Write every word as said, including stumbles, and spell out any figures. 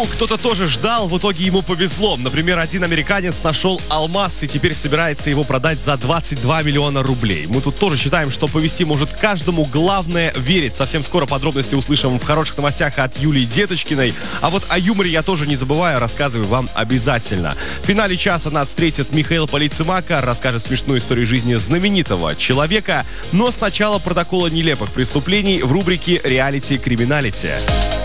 кто-то тоже ждал, в итоге ему повезло. Например, один американец нашел алмаз и теперь собирается его продать за двадцать два миллиона рублей. Мы тут тоже считаем, что повезти может каждому, главное верить. Совсем скоро подробности услышим в хороших новостях от Юлии Деточкиной. А вот о юморе я тоже не забываю, рассказываю вам обязательно. В финале часа нас встретит Михаил Полицемака, расскажет смешную историю жизни знаменитого человека. Но сначала протокола нелепых преступлений в рубрике «Реалити Криминалити».